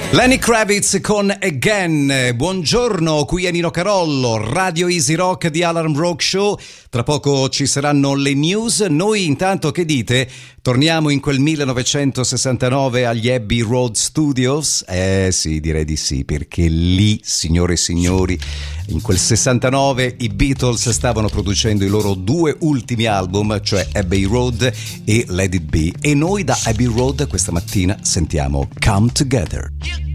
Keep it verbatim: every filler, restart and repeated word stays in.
Lenny Kravitz con Again. Buongiorno, qui è Nino Carollo, Radio Easy Rock di Alarm Rock Show. Tra poco ci saranno le news. Noi intanto, che dite? Torniamo in quel millenovecentosessantanove agli Abbey Road Studios? Eh sì, direi di sì, perché lì, signore e signori, in quel sessantanove i Beatles stavano producendo i loro due ultimi album, cioè Abbey Road e Let It Be. E noi da Abbey Road questa mattina sentiamo Come Together.